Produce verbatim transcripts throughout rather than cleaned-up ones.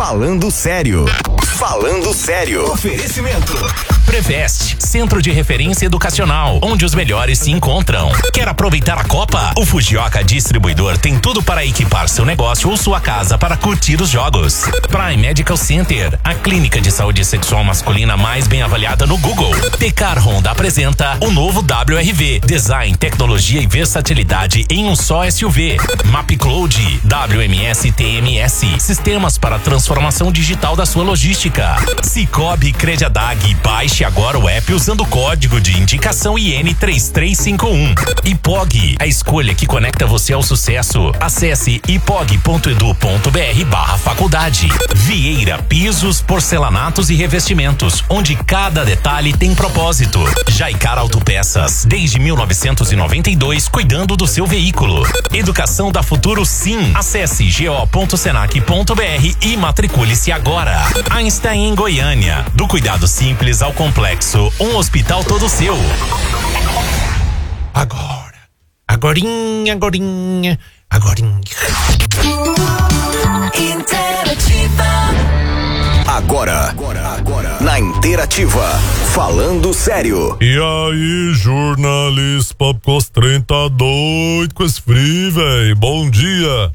Falando sério. Falando sério. Oferecimento. Preveste, Centro de Referência Educacional, onde os melhores se encontram. Quer aproveitar a Copa? O Fujioka Distribuidor tem tudo para equipar seu negócio ou sua casa para curtir os jogos. Prime Medical Center, a clínica de saúde sexual masculina mais bem avaliada no Google. Tecar Honda apresenta o novo W R V, design, tecnologia e versatilidade em um só S U V. MapCloud, W M S T M S, sistemas para transformação digital da sua logística. Cicobi Crediadag, baixe agora o app usando o código de indicação I N três três cinco um. Ipog, a escolha que conecta você ao sucesso. Acesse ipog ponto edu ponto br barra faculdade. Vieira Pisos, Porcelanatos e Revestimentos, onde cada detalhe tem propósito. Jaicar Autopeças, desde mil novecentos e noventa e dois, cuidando do seu veículo. Educação da Futuro Sim. Acesse go ponto senac ponto br e matricule-se agora. Einstein em Goiânia, do cuidado simples ao complexo, um hospital todo seu. Agora, agorinha, agorinha, agorinha. Interativa. Agora, agora, agora, na Interativa, falando sério. E aí, jornalista, papo trem tá doido com esse frio, velho. Bom dia.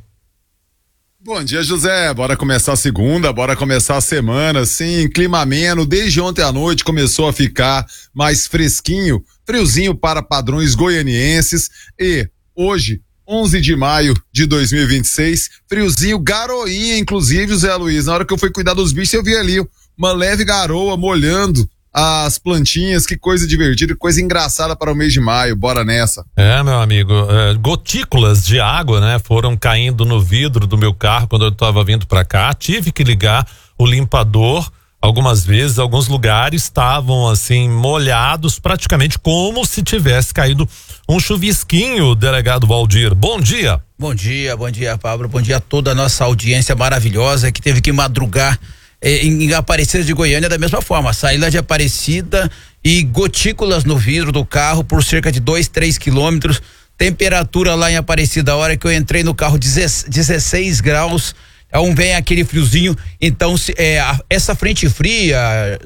Bom dia, José. Bora começar a segunda, bora começar a semana. Sim, clima ameno. Desde ontem à noite começou a ficar mais fresquinho, friozinho para padrões goianienses. E hoje, onze de maio de dois mil e vinte e seis, friozinho, garoinha, inclusive, Zé Luiz. Na hora que eu fui cuidar dos bichos, eu vi ali uma leve garoa molhando as plantinhas. Que coisa divertida, coisa engraçada para o mês de maio. Bora nessa. É, meu amigo, é, gotículas de água, né, foram caindo no vidro do meu carro quando eu estava vindo para cá. Tive que ligar o limpador algumas vezes. Alguns lugares estavam assim molhados, praticamente como se tivesse caído um chuvisquinho. Delegado Valdir, bom dia. Bom dia, bom dia, Pablo. Bom dia a toda a nossa audiência maravilhosa que teve que madrugar em Aparecida de Goiânia da mesma forma. Saí lá de Aparecida e gotículas no vidro do carro por cerca de dois, três quilômetros. Temperatura lá em Aparecida, a hora que eu entrei no carro, dezesseis graus. Então vem aquele friozinho. Então, se, é, a, essa frente fria,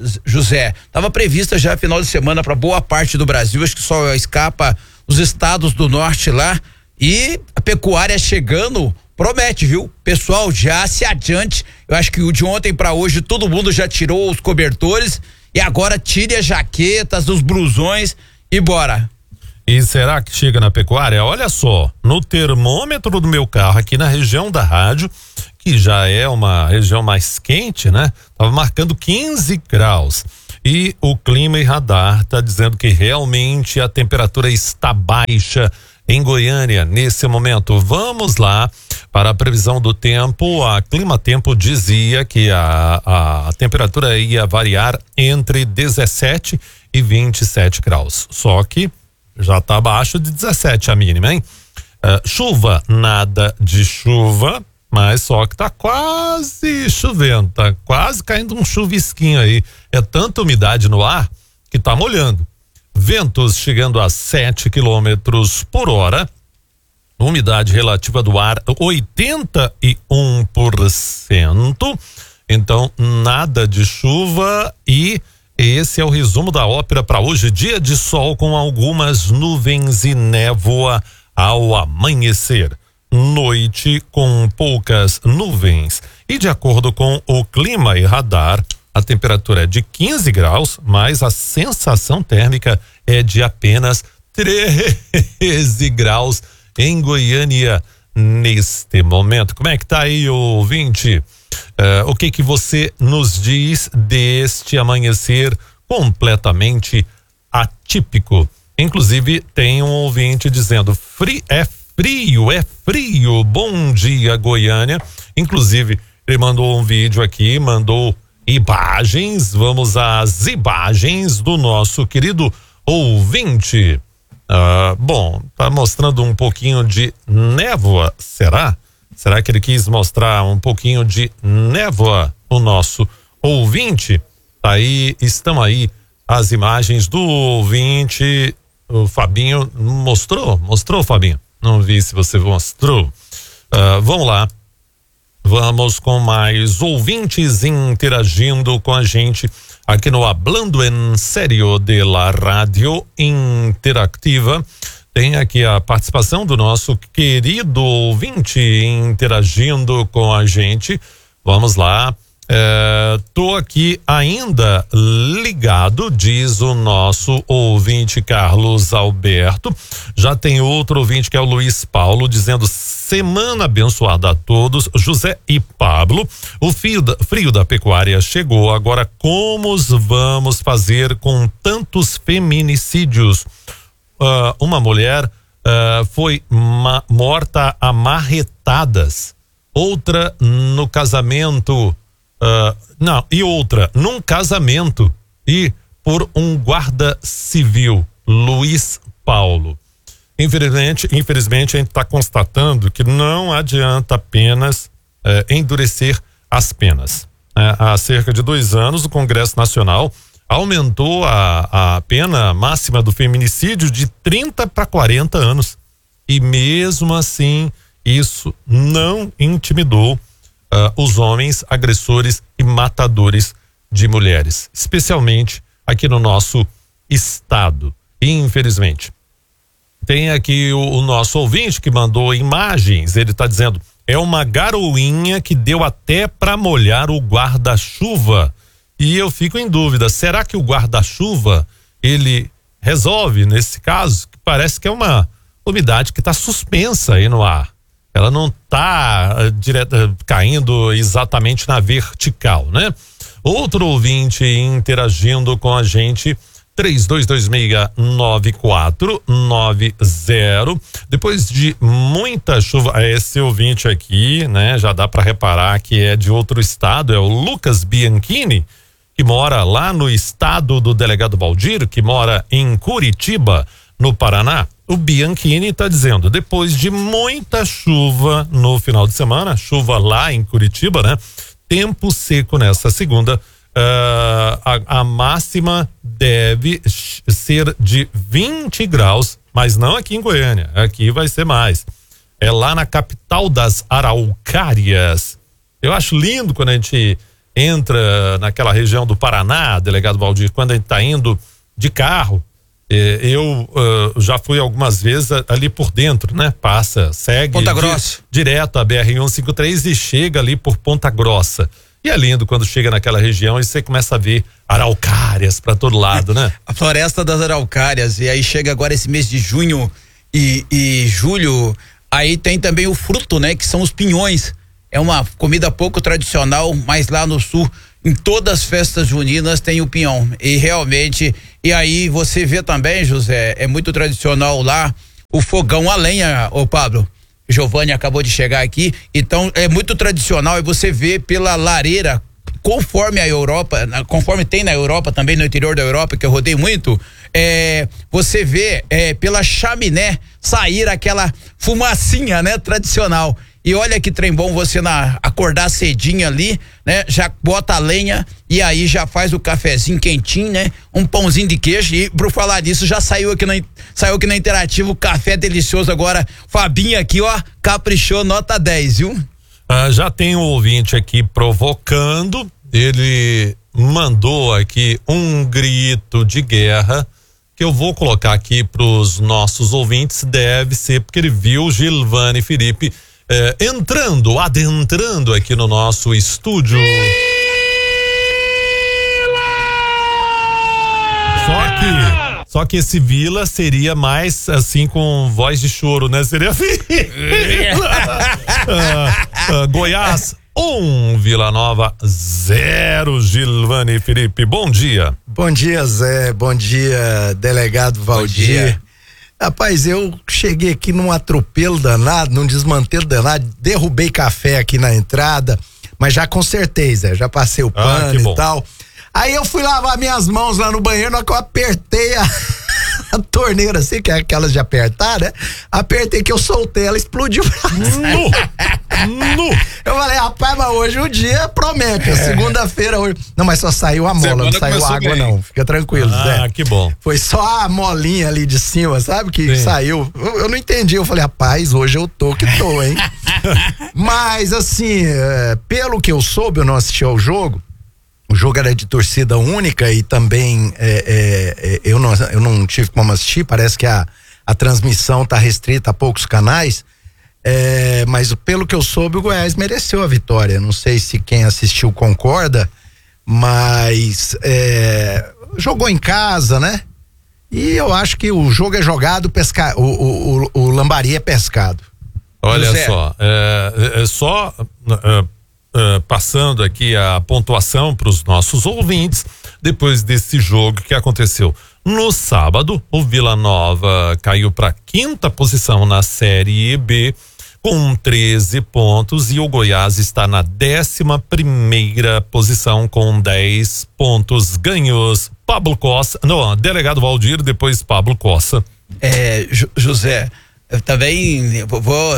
José, estava prevista já final de semana para boa parte do Brasil. Acho que só escapa os estados do norte lá. E a pecuária chegando promete, viu? Pessoal, já se adiante. Eu acho que o de ontem para hoje todo mundo já tirou os cobertores e agora tire as jaquetas, os blusões e bora. E será que chega na pecuária? Olha só, no termômetro do meu carro aqui na região da rádio, que já é uma região mais quente, né? Tava marcando quinze graus. E o clima e radar tá dizendo que realmente a temperatura está baixa em Goiânia nesse momento. Vamos lá para a previsão do tempo. A Clima Tempo dizia que a, a, a temperatura ia variar entre dezessete e vinte e sete graus. Só que já está abaixo de dezessete a mínima, hein? Uh, chuva, nada de chuva, mas só que tá quase chovendo, tá quase caindo um chuvisquinho aí. É tanta umidade no ar que tá molhando. Ventos chegando a sete quilômetros por hora. Umidade relativa do ar oitenta e um por cento. Então, nada de chuva. E esse é o resumo da ópera para hoje. Dia de sol com algumas nuvens e névoa ao amanhecer. Noite com poucas nuvens. E de acordo com o clima e radar, a temperatura é de quinze graus, mas a sensação térmica é de apenas treze graus em Goiânia neste momento. Como é que tá aí, ouvinte? Uh, o que que você nos diz deste amanhecer completamente atípico? Inclusive tem um ouvinte dizendo, frio, é frio, é frio, bom dia Goiânia. Inclusive ele mandou um vídeo aqui, mandou imagens. Vamos às imagens do nosso querido ouvinte. Ah, bom, tá mostrando um pouquinho de névoa, será? Será que ele quis mostrar um pouquinho de névoa, o nosso ouvinte? Aí, estão aí as imagens do ouvinte. O Fabinho mostrou? Mostrou, Fabinho? Não vi se você mostrou. Ah, vamos lá. vamos com mais ouvintes interagindo com a gente aqui no Hablando en Serio de la Rádio Interativa. Tem aqui a participação do nosso querido ouvinte interagindo com a gente. Vamos lá. É, tô aqui ainda ligado, diz o nosso ouvinte Carlos Alberto. Já tem outro ouvinte que é o Luiz Paulo dizendo: semana abençoada a todos, José e Pablo. O frio da, frio da pecuária chegou, agora como vamos fazer com tantos feminicídios? Uh, uma mulher uh, foi ma- morta a marretadas, outra no casamento. Uh, não, e outra, num casamento e por um guarda civil, Luiz Paulo. Infelizmente, infelizmente a gente está constatando que não adianta apenas uh, endurecer as penas. Uh, há cerca de dois anos, o Congresso Nacional aumentou a, a pena máxima do feminicídio de trinta para quarenta anos. E mesmo assim, isso não intimidou Uh, os homens agressores e matadores de mulheres, especialmente aqui no nosso estado, infelizmente. Tem aqui o, o nosso ouvinte que mandou imagens, ele está dizendo: é uma garoinha que deu até para molhar o guarda-chuva. E eu fico em dúvida, será que o guarda-chuva ele resolve nesse caso? Que parece que é uma umidade que está suspensa aí no ar. Ela não está uh, direta, caindo exatamente na vertical, né? Outro ouvinte interagindo com a gente, três dois dois seis nove quatro nove zero. Depois de muita chuva, esse ouvinte aqui, né? Já dá para reparar que é de outro estado, é o Lucas Bianchini, que mora lá no estado do delegado Valdir, que mora em Curitiba, no Paraná. O Bianchini está dizendo: depois de muita chuva no final de semana, chuva lá em Curitiba, né? Tempo seco nessa segunda, uh, a, a máxima deve ser de vinte graus, mas não aqui em Goiânia, aqui vai ser mais. É lá na capital das Araucárias. Eu acho lindo quando a gente entra naquela região do Paraná, delegado Valdir, quando a gente está indo de carro. Eu uh, já fui algumas vezes ali por dentro, né? Passa, segue Ponta Grossa, di- direto a B R cento e cinquenta e três e chega ali por Ponta Grossa. E é lindo quando chega naquela região e você começa a ver araucárias para todo lado, né? A floresta das araucárias. E aí chega agora esse mês de junho e, e julho, aí tem também o fruto, né? Que são os pinhões. É uma comida pouco tradicional, mas lá no sul, em todas as festas juninas tem o pinhão. E realmente, e aí você vê também, José, é muito tradicional lá o fogão a lenha, ô Pablo. Giovanni acabou de chegar aqui, então é muito tradicional e você vê pela lareira, conforme a Europa, conforme tem na Europa, também no interior da Europa, que eu rodei muito, é, você vê é, pela chaminé sair aquela fumacinha, né, tradicional. E olha que trem bom você na, acordar cedinho ali, né? Já bota a lenha e aí já faz o cafezinho quentinho, né? Um pãozinho de queijo e por falar disso já saiu aqui na, saiu aqui na Interativa o café delicioso agora. Fabinho aqui, ó, caprichou, nota dez, viu? Ah, já tem um ouvinte aqui provocando, ele mandou aqui um grito de guerra que eu vou colocar aqui pros nossos ouvintes, deve ser porque ele viu Gilvani Felipe É, entrando, adentrando aqui no nosso estúdio. Só que, só que esse Vila seria mais assim com voz de choro, né? Seria ah, ah, Goiás um, Vila Nova zero, Gilvani Felipe. Bom dia. Bom dia, Zé. Bom dia, delegado Valdir. Rapaz, eu cheguei aqui num atropelo danado, num desmantelo danado, derrubei café aqui na entrada, mas já consertei, Zé, já passei o pano ah, e tal. Aí eu fui lavar minhas mãos lá no banheiro, na hora que eu apertei a, a torneira assim, que é aquelas de apertar, né? Apertei que eu soltei, ela explodiu. Nu! Nu! Eu falei, rapaz, mas hoje o dia promete. É. Segunda-feira hoje. Não, mas só saiu a mola, Semana não saiu água, bem. Não. Fica tranquilo, ah, Zé. Ah, que bom. Foi só a molinha ali de cima, sabe? Que Sim. saiu. Eu, eu não entendi. Eu falei, rapaz, hoje eu tô que tô, hein? Mas, assim, é, pelo que eu soube, eu não assisti ao jogo. O jogo era de torcida única e também é, é, eu, não, eu não tive como assistir. Parece que a, a transmissão tá restrita a poucos canais. É, mas pelo que eu soube, o Goiás mereceu a vitória. Não sei se quem assistiu concorda, mas é, jogou em casa, né? E eu acho que o jogo é jogado, pesca, o, o, o, o lambari é pescado. Olha José. só, é, é só é, é, passando aqui a pontuação para os nossos ouvintes depois desse jogo que aconteceu. No sábado, o Vila Nova caiu para quinta posição na Série B com treze pontos e o Goiás está na décima primeira posição com dez pontos ganhos. Pablo Costa, não, delegado Valdir, depois Pablo Costa. É, José, eu também vou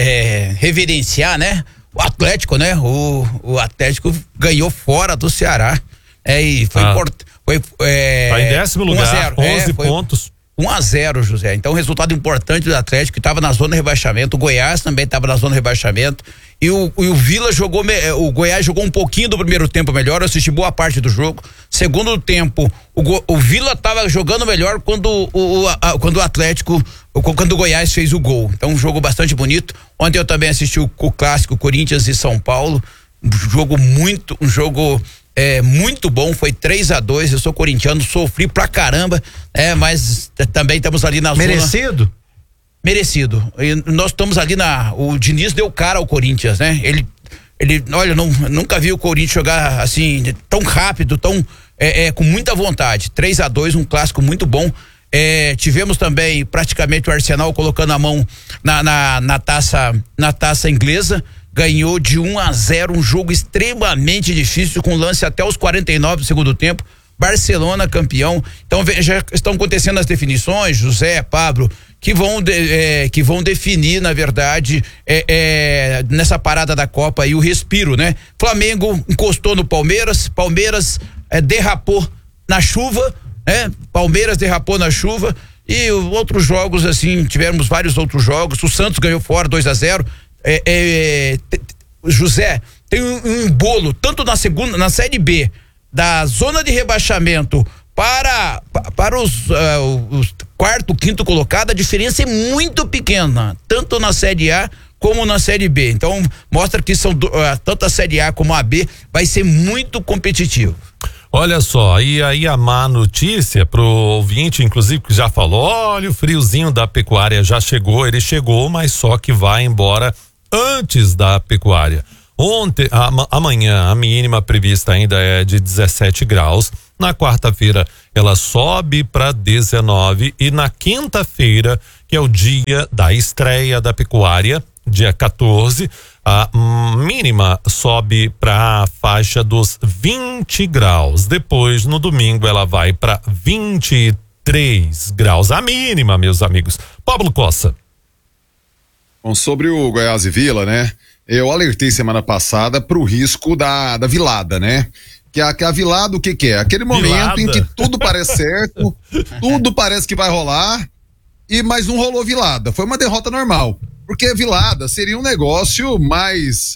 é, reverenciar, né? O Atlético, né? O, o Atlético ganhou fora do Ceará. É, e foi ah. importante. Foi, é, tá em décimo lugar, onze é, pontos. um a zero, José. Então, resultado importante do Atlético, que estava na zona de rebaixamento. O Goiás também estava na zona de rebaixamento. E o, e o Vila jogou, o Goiás jogou um pouquinho do primeiro tempo melhor. Eu assisti boa parte do jogo. Segundo tempo, o, o Vila estava jogando melhor quando o, o, a, quando o Atlético, quando o Goiás fez o gol. Então, um jogo bastante bonito. Ontem eu também assisti o, o clássico Corinthians e São Paulo. Um jogo muito, um jogo É, muito bom, foi três a dois. Eu sou corintiano, sofri pra caramba, é, mas também estamos ali na merecido? Zona... Merecido. E nós estamos ali na. O Diniz deu cara ao Corinthians, né? Ele, ele olha, não, nunca vi o Corinthians jogar assim, tão rápido, tão é, é, com muita vontade. três a dois, um clássico muito bom. É, tivemos também praticamente o Arsenal colocando a mão na, na, na taça, na taça inglesa. Ganhou de um a zero, um jogo extremamente difícil, com lance até os quarenta e nove do segundo tempo. Barcelona campeão. Então já estão acontecendo as definições, José, Pablo, que vão, de, é, que vão definir, na verdade, é, é, nessa parada da Copa aí, o respiro, né? Flamengo encostou no Palmeiras, Palmeiras é, derrapou na chuva, né? Palmeiras derrapou na chuva. E outros jogos, assim, tivemos vários outros jogos. O Santos ganhou fora, dois a zero. É, é, te, José, tem um, um bolo tanto na segunda, na Série B, da zona de rebaixamento para para os, uh, os quarto, quinto colocado, a diferença é muito pequena, tanto na Série A como na Série B. Então mostra que são uh, tanto a Série A como a B vai ser muito competitivo. Olha só, e aí a má notícia pro ouvinte, inclusive, que já falou, olha, o friozinho da pecuária já chegou, ele chegou, mas só que vai embora antes da pecuária. Ontem, a, amanhã, a mínima prevista ainda é de dezessete graus. Na quarta-feira, ela sobe para dezenove e na quinta-feira, que é o dia da estreia da pecuária, dia quatorze, a mínima sobe para a faixa dos vinte graus. Depois, no domingo, ela vai para vinte e três graus. A mínima, meus amigos. Pablo Costa. Bom, sobre o Goiás e Vila, né? Eu alertei semana passada pro risco da, da vilada, né? Que a, que a vilada, o que que é? Aquele momento vilada. Em que tudo parece certo, tudo parece que vai rolar, e mas não rolou vilada. Foi uma derrota normal. Porque a vilada seria um negócio mais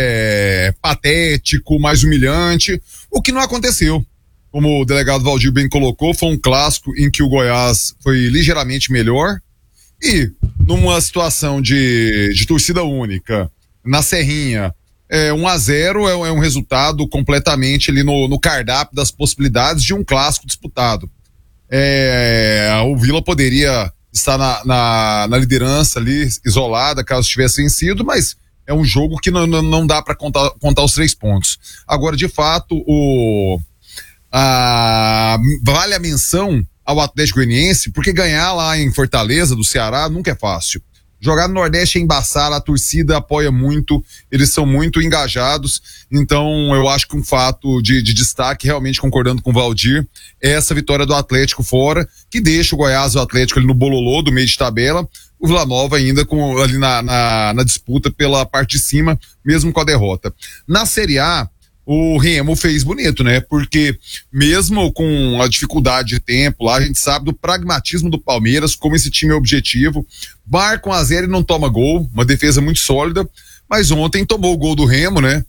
é, patético, mais humilhante, o que não aconteceu. Como o delegado Valdir bem colocou, foi um clássico em que o Goiás foi ligeiramente melhor. E numa situação de, de torcida única, na Serrinha, é, um a zero é, é um resultado completamente ali no, no cardápio das possibilidades de um clássico disputado. É, o Vila poderia estar na, na, na liderança ali, isolada, caso tivesse vencido, mas é um jogo que não, não, não dá para contar, contar os três pontos. Agora, de fato, o, a, vale a menção ao Atlético Goianiense, porque ganhar lá em Fortaleza, do Ceará, nunca é fácil. Jogar no Nordeste é embaçado, a torcida apoia muito, eles são muito engajados, então eu acho que um fato de, de destaque, realmente concordando com o Valdir, é essa vitória do Atlético fora, que deixa o Goiás e o Atlético ali no bololô do meio de tabela, o Vila Nova ainda com, ali na, na, na disputa pela parte de cima, mesmo com a derrota. Na Série A, o Remo fez bonito, né? Porque mesmo com a dificuldade de tempo lá, a gente sabe do pragmatismo do Palmeiras, como esse time é objetivo. Marca um a zero e não toma gol, uma defesa muito sólida, mas ontem tomou o gol do Remo, né?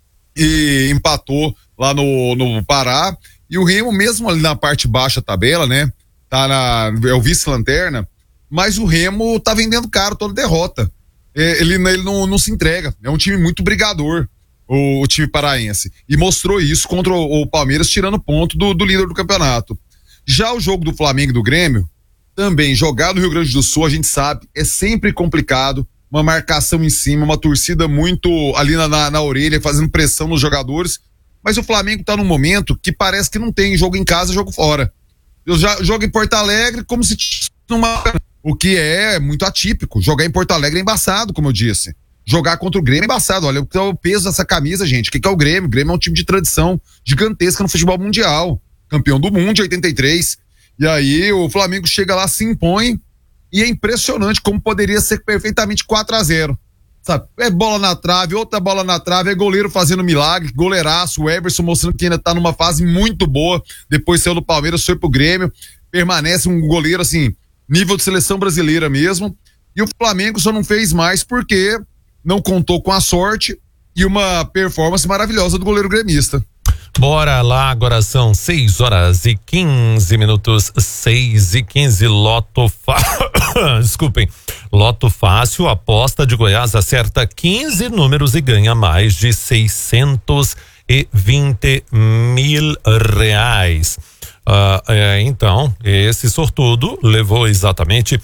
E empatou lá no, no Pará. E o Remo, mesmo ali na parte baixa da tabela, né? Tá na, é o vice-lanterna, mas o Remo tá vendendo caro toda derrota. É, ele ele não, não se entrega, é um time muito brigador. O, o time paraense, e mostrou isso contra o, o Palmeiras, tirando ponto do, do líder do campeonato. Já o jogo do Flamengo e do Grêmio, também jogar no Rio Grande do Sul, a gente sabe, é sempre complicado, uma marcação em cima, uma torcida muito ali na, na, na orelha, fazendo pressão nos jogadores, mas o Flamengo tá num momento que parece que não tem jogo em casa, jogo fora. Eu já jogo em Porto Alegre como se tivesse uma... o que é muito atípico, jogar em Porto Alegre é embaçado, como eu disse. Jogar contra o Grêmio é embaçado. Olha o peso dessa camisa, gente. O que, que é o Grêmio? O Grêmio é um time de tradição gigantesca no futebol mundial. Campeão do mundo de oitenta e três. E aí o Flamengo chega lá, se impõe. E é impressionante como poderia ser perfeitamente quatro a zero. Sabe? É bola na trave, outra bola na trave. É goleiro fazendo milagre. Goleiraço. O Everson mostrando que ainda tá numa fase muito boa. Depois saiu do Palmeiras, foi pro Grêmio. Permanece um goleiro assim, nível de seleção brasileira mesmo. E o Flamengo só não fez mais porque não contou com a sorte e uma performance maravilhosa do goleiro gremista. Bora lá, agora são seis horas e quinze minutos, seis e quinze, Loto Fácil, desculpem, Loto Fácil, aposta de Goiás, acerta quinze números e ganha mais de seiscentos e vinte mil reais. Uh, é, então, esse sortudo levou exatamente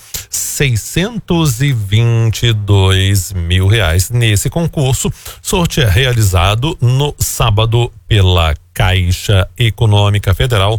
seiscentos e vinte e dois mil reais nesse concurso. Sorteio realizado no sábado pela Caixa Econômica Federal.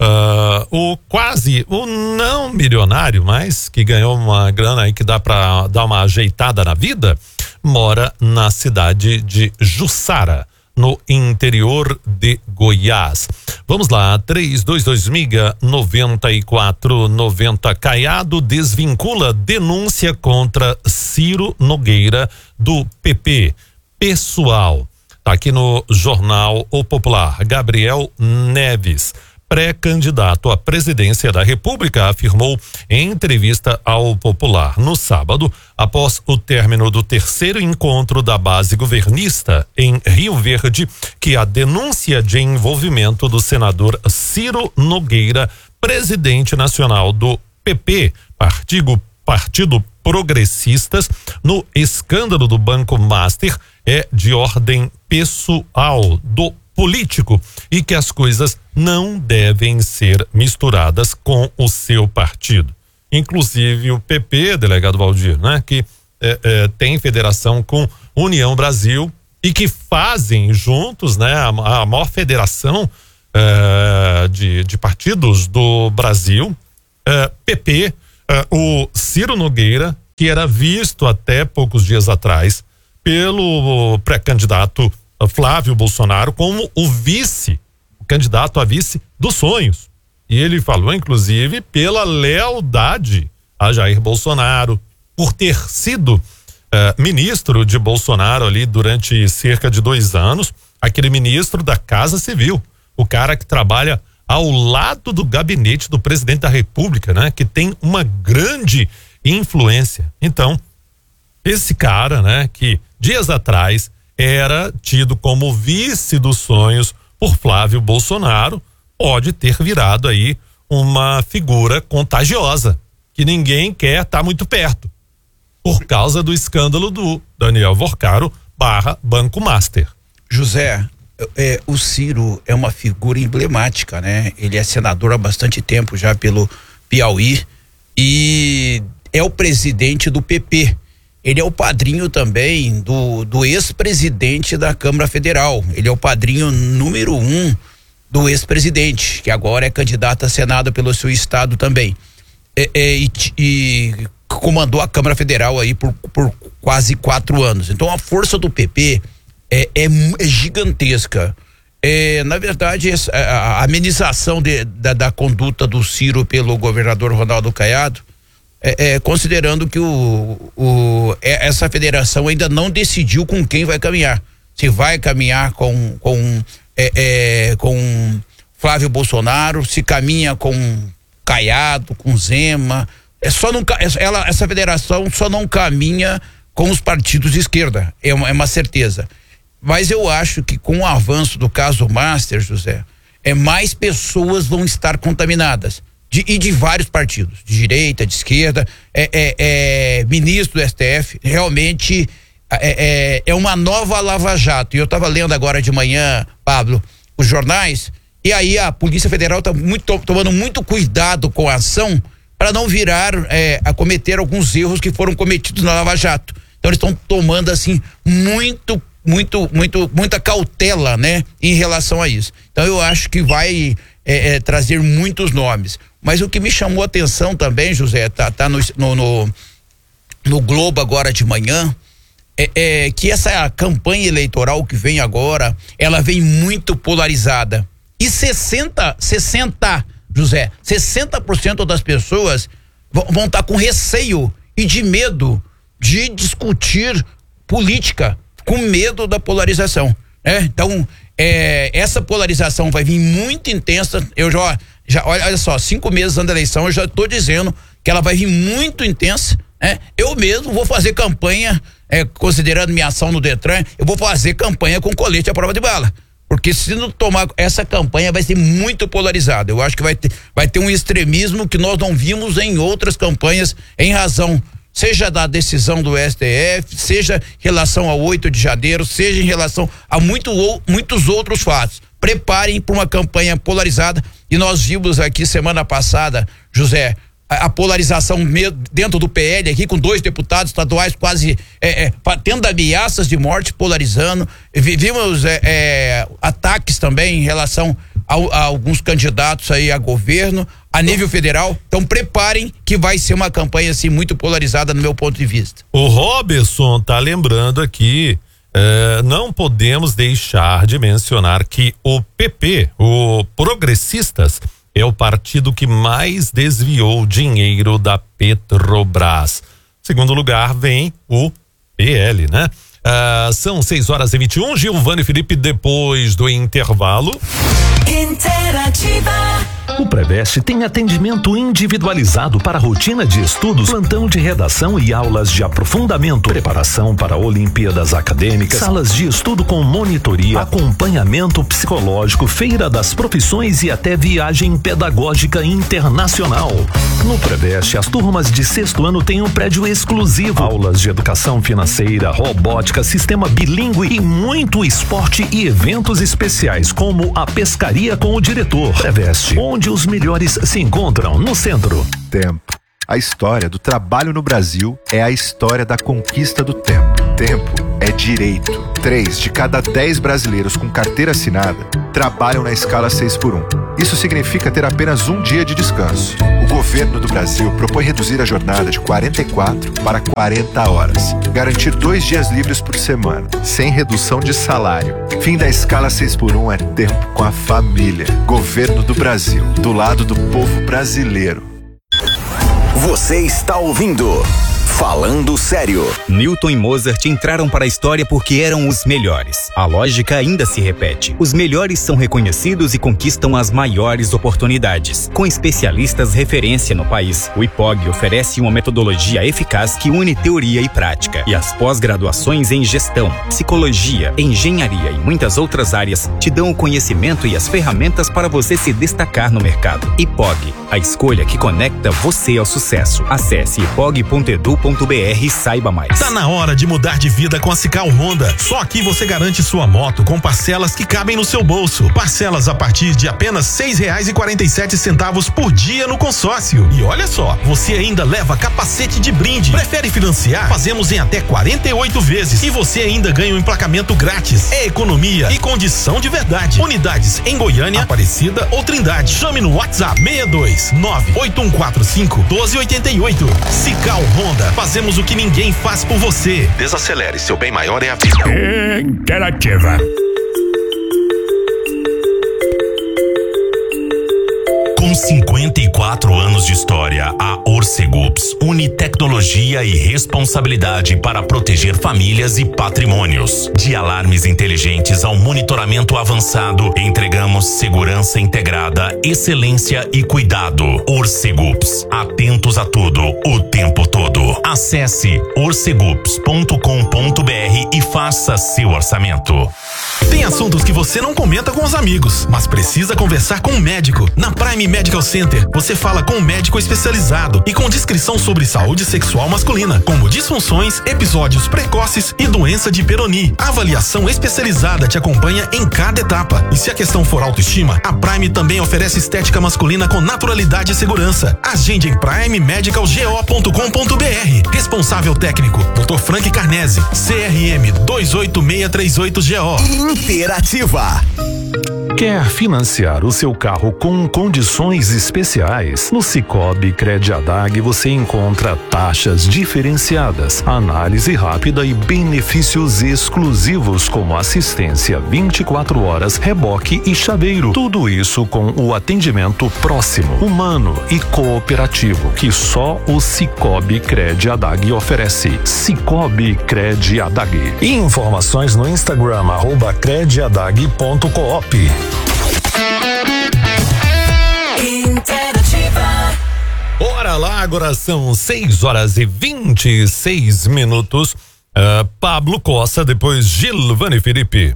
Uh, o quase, o não milionário, mas que ganhou uma grana aí que dá pra dar uma ajeitada na vida, mora na cidade de Jussara, no interior de Goiás. Vamos lá, três dois dois miga noventa e quatro noventa. Caiado desvincula denúncia contra Ciro Nogueira do P P. Pessoal, tá aqui no jornal O Popular. Gabriel Neves, pré-candidato à presidência da República, afirmou em entrevista ao Popular no sábado, após o término do terceiro encontro da base governista em Rio Verde, que a denúncia de envolvimento do senador Ciro Nogueira, presidente nacional do P P, Partido, Partido Progressistas, no escândalo do Banco Master, é de ordem pessoal do político e que as coisas não devem ser misturadas com o seu partido. Inclusive o P P, delegado Valdir, né, que é, é, tem federação com União Brasil e que fazem juntos, né, a, a maior federação é, de, de partidos do Brasil, é, P P, é, o Ciro Nogueira, que era visto até poucos dias atrás pelo pré-candidato Flávio Bolsonaro como o vice, o candidato a vice dos sonhos. E ele falou, inclusive, pela lealdade a Jair Bolsonaro, por ter sido eh, ministro de Bolsonaro ali durante cerca de dois anos, aquele ministro da Casa Civil, o cara que trabalha ao lado do gabinete do presidente da República, né? Que tem uma grande influência. Então, esse cara, né? Que dias atrás era tido como vice dos sonhos por Flávio Bolsonaro, pode ter virado aí uma figura contagiosa, que ninguém quer estar muito perto, por causa do escândalo do Daniel Vorcaro barra Banco Master. José, é, o Ciro é uma figura emblemática, né? Ele é senador há bastante tempo já pelo Piauí e é o presidente do P P. Ele é o padrinho também do, do ex-presidente da Câmara Federal. Ele é o padrinho número um do ex-presidente, que agora é candidato a Senado pelo seu estado também. É, é, e, e comandou a Câmara Federal aí por, por quase quatro anos. Então a força do P P é, é, é gigantesca. É, na verdade, essa, a, a amenização de, da, da conduta do Ciro pelo governador Ronaldo Caiado, é, é, considerando que o, o, é, essa federação ainda não decidiu com quem vai caminhar. Se vai caminhar com, com, é, é, com Flávio Bolsonaro, se caminha com Caiado, com Zema. É só não, ela, essa federação só não caminha com os partidos de esquerda, é uma, é uma certeza. Mas eu acho que com o avanço do caso Master, José, é, mais pessoas vão estar contaminadas. De, e de vários partidos, de direita, de esquerda, é, é, é, ministro do S T F, realmente é, é, é uma nova Lava Jato. E eu estava lendo agora de manhã, Pablo, os jornais, e aí a Polícia Federal está muito, tomando muito cuidado com a ação para não virar, é, a cometer alguns erros que foram cometidos na Lava Jato. Então eles estão tomando assim muito muito, muito, muita cautela, né, em relação a isso. Então eu acho que vai é, é, trazer muitos nomes. Mas o que me chamou a atenção também, José, tá, tá no, no, no, no Globo agora de manhã, é, é que essa campanha eleitoral que vem agora, ela vem muito polarizada. E sessenta, sessenta, José, sessenta por cento das pessoas vão estar com receio e de medo de discutir política, com medo da polarização, né? Então, é, essa polarização vai vir muito intensa. Eu já, já olha, olha só, cinco meses antes da eleição, eu já estou dizendo que ela vai vir muito intensa, né? Eu mesmo vou fazer campanha, é, considerando minha ação no Detran, eu vou fazer campanha com colete à prova de bala. Porque se não tomar essa campanha, vai ser muito polarizada. Eu acho que vai ter, vai ter um extremismo que nós não vimos em outras campanhas, em razão seja da decisão do S T F, seja em relação ao oito de janeiro, seja em relação a muito, muitos outros fatos. Preparem para uma campanha polarizada, e nós vimos aqui semana passada, José, a, a polarização dentro do P L aqui, com dois deputados estaduais quase é, é, tendo ameaças de morte, polarizando. Vimos é, é, ataques também em relação a, a alguns candidatos aí a governo, a nível federal. Então preparem que vai ser uma campanha assim muito polarizada no meu ponto de vista. O Robertson tá lembrando aqui, eh, não podemos deixar de mencionar que o P P, o Progressistas, é o partido que mais desviou dinheiro da Petrobras. Segundo lugar vem o P L, né? Ah, são seis horas e vinte e um, Gilvane Felipe, depois do intervalo. Interativa. O Preveste tem atendimento individualizado para rotina de estudos, plantão de redação e aulas de aprofundamento, preparação para Olimpíadas acadêmicas, salas de estudo com monitoria, acompanhamento psicológico, feira das profissões e até viagem pedagógica internacional. No Preveste, as turmas de sexto ano têm um prédio exclusivo, aulas de educação financeira, robótica, sistema bilíngue e muito esporte e eventos especiais, como a pescaria com o diretor. Preveste, onde os melhores se encontram, no centro. Tempo. A história do trabalho no Brasil é a história da conquista do tempo. Tempo é direito. Três de cada dez brasileiros com carteira assinada trabalham na escala seis por um. Isso significa ter apenas um dia de descanso. O governo do Brasil propõe reduzir a jornada de quarenta e quatro para quarenta horas. Garantir dois dias livres por semana, sem redução de salário. Fim da escala seis por um é tempo com a família. Governo do Brasil, do lado do povo brasileiro. Você está ouvindo Falando Sério. Newton e Mozart entraram para a história porque eram os melhores. A lógica ainda se repete. Os melhores são reconhecidos e conquistam as maiores oportunidades. Com especialistas referência no país, o I P O G oferece uma metodologia eficaz que une teoria e prática. E as pós-graduações em gestão, psicologia, engenharia e muitas outras áreas te dão o conhecimento e as ferramentas para você se destacar no mercado. I P O G, a escolha que conecta você ao sucesso. Acesse ipog ponto edu ponto br e saiba mais. Tá na hora de mudar de vida com a Cical Honda. Só aqui você garante sua moto com parcelas que cabem no seu bolso. Parcelas a partir de apenas seis reais e quarenta e sete centavos por dia no consórcio. E olha só, você ainda leva capacete de brinde. Prefere financiar? Fazemos em até quarenta e oito vezes. E você ainda ganha um emplacamento grátis. É economia e condição de verdade. Unidades em Goiânia, Aparecida ou Trindade. Chame no WhatsApp seis dois três nove oito um quatro cinco um dois oito oito. Cical Honda, fazemos o que ninguém faz por você. Desacelere, seu bem maior é a vida. Interativa. Com cinquenta e quatro anos de história, a Orcegups une tecnologia e responsabilidade para proteger famílias e patrimônios. De alarmes inteligentes ao monitoramento avançado, entregamos segurança integrada, excelência e cuidado. Orcegups, atentos a tudo, o tempo todo. Acesse orcegups ponto com ponto br e faça seu orçamento. Tem assuntos que você não comenta com os amigos, mas precisa conversar com um médico. Na Prime Medical Center, você fala com um médico especializado e com descrição sobre saúde sexual masculina, como disfunções, episódios precoces e doença de Peyronie. A avaliação especializada te acompanha em cada etapa. E se a questão for autoestima, a Prime também oferece estética masculina com naturalidade e segurança. Agende em prime medical go ponto com ponto br. Responsável técnico, doutor Frank Carnese, C R M dois oito seis três oito G O. Interativa. Quer financiar o seu carro com condições especiais? No Cicobi Crediadag você encontra taxas diferenciadas, análise rápida e benefícios exclusivos como assistência vinte e quatro horas, reboque e chaveiro. Tudo isso com o atendimento próximo, humano e cooperativo que só o Cicobi Crediadag oferece. Cicobi Crediadag. Informações no Instagram arroba crediadag ponto coop. Bora lá, agora são seis horas e vinte e seis minutos. Uh, Pablo Costa, depois Gilvani Felipe.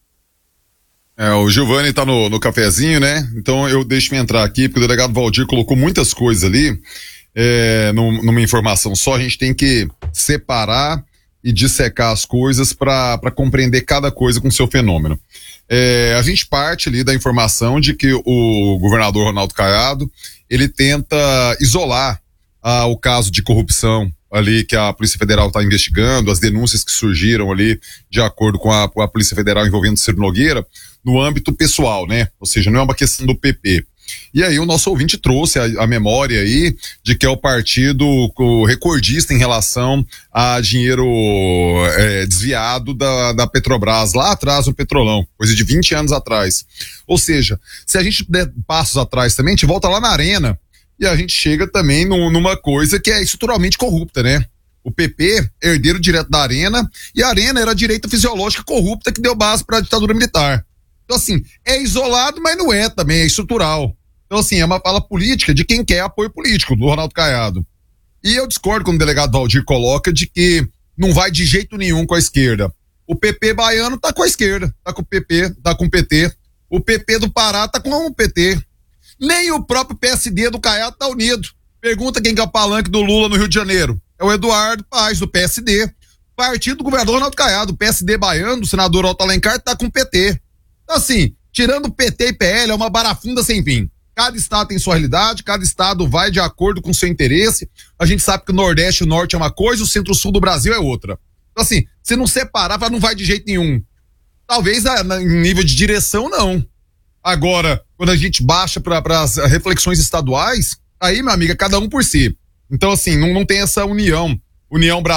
É, o Gilvani tá no, no cafezinho, né? Então eu deixo-me entrar aqui, porque o delegado Valdir colocou muitas coisas ali, é, num, numa informação só. A gente tem que separar e dissecar as coisas para compreender cada coisa com seu fenômeno. É, a gente parte ali da informação de que o governador Ronaldo Caiado, ele tenta isolar ah, o caso de corrupção ali que a Polícia Federal está investigando, as denúncias que surgiram ali de acordo com a, com a Polícia Federal envolvendo Ciro Nogueira, no âmbito pessoal, né? Ou seja, não é uma questão do P P. E aí o nosso ouvinte trouxe a, a memória aí de que é o partido o recordista em relação a dinheiro é, desviado da, da Petrobras, lá atrás no Petrolão, coisa de vinte anos atrás. Ou seja, se a gente der passos atrás também, a gente volta lá na arena e a gente chega também no, numa coisa que é estruturalmente corrupta, né? O P P, herdeiro direto da Arena, e a Arena era a direita fisiológica corrupta que deu base para a ditadura militar. Então, assim, é isolado, mas não é também, é estrutural. Então, assim, é uma fala política de quem quer apoio político, do Ronaldo Caiado. E eu discordo quando o delegado Valdir coloca de que não vai de jeito nenhum com a esquerda. O P P baiano tá com a esquerda, tá com o P P, tá com o P T. O P P do Pará tá com o P T. Nem o próprio P S D do Caiado tá unido. Pergunta quem que é o palanque do Lula no Rio de Janeiro. É o Eduardo Paes, do P S D. Partido do governador Ronaldo Caiado. O P S D baiano, o senador Otto Alencar, tá com o P T. Então, assim, tirando P T e P L, é uma barafunda sem fim. Cada estado tem sua realidade, cada estado vai de acordo com o seu interesse. A gente sabe que o Nordeste e o Norte é uma coisa, o Centro-Sul do Brasil é outra. Então, assim, se não separar, não vai de jeito nenhum. Talvez em nível de direção, não. Agora, quando a gente baixa para as reflexões estaduais, aí, minha amiga, cada um por si. Então, assim, não, não tem essa união. União Brasil.